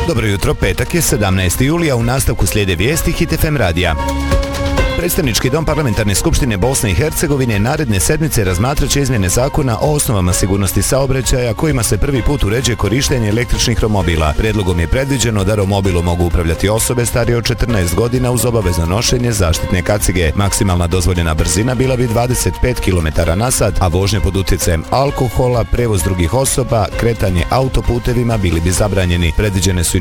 Dobro jutro, petak je 17. julija, u nastavku slijede vijesti Hit FM radija. Predstavnički dom Parlamentarne skupštine Bosne i Hercegovine naredne sedmice razmatrat će izmjene zakona o osnovama sigurnosti saobraćaja kojima se prvi put uređuje korištenje električnih romobila. Predlogom je predviđeno da romobilom mogu upravljati osobe starije od 14 godina uz obavezno nošenje zaštitne kacige. Maksimalna dozvoljena brzina bila bi 25 km/h, a vožnje pod utjecajem alkohola, prevoz drugih osoba, kretanje autoputevima bili bi zabranjeni. Predviđene su i